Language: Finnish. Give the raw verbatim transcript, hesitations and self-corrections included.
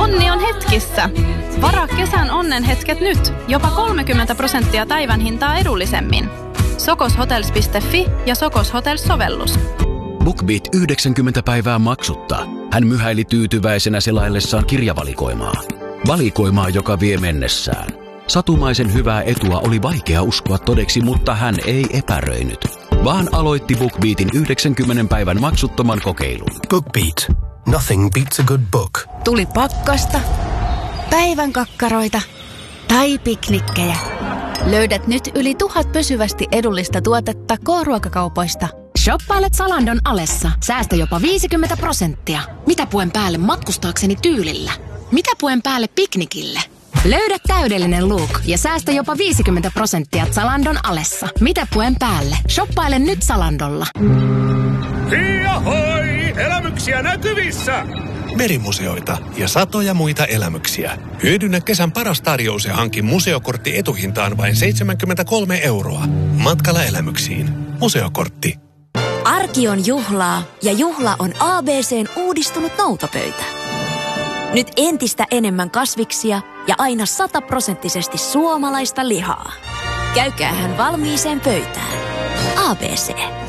Onni on hetkissä. Varaa kesän onnenhetket nyt. Jopa kolmekymmentä prosenttia päivän hintaa edullisemmin. sokoshotels piste fi ja Sokos Hotels-sovellus. BookBeat yhdeksänkymmentä päivää maksutta. Hän myhäili tyytyväisenä selaillessaan kirjavalikoimaa. Valikoimaa, joka vie mennessään. Satumaisen hyvää etua oli vaikea uskoa todeksi, mutta hän ei epäröinyt, vaan aloitti BookBeatin yhdeksänkymmentä päivän maksuttoman kokeilun. BookBeat. Nothing beats a good book. Tuli pakkasta, päivän kakkaroita tai piknikkejä. Löydät nyt yli tuhat pysyvästi edullista tuotetta K-ruokakaupoista. Shoppailet Zalandon alessa. Säästä jopa viisikymmentä prosenttia. Mitä puen päälle matkustaakseni tyylillä? Mitä puen päälle piknikille? Löydä täydellinen look ja säästä jopa viisikymmentä prosenttia Zalandon alessa. Mitä puen päälle? Shoppaile nyt Zalandolla. Hiahoi! Elämyksiä näkyvissä! Merimuseoita ja satoja muita elämyksiä. Hyödynnä kesän paras tarjous ja hanki museokortti etuhintaan vain seitsemänkymmentäkolme euroa. Matkalla elämyksiin. Museokortti. Arki on juhlaa ja juhla on A B C:n uudistunut noutopöytä. Nyt entistä enemmän kasviksia ja aina sataprosenttisesti suomalaista lihaa. Käykäähän valmiiseen pöytään. A B C.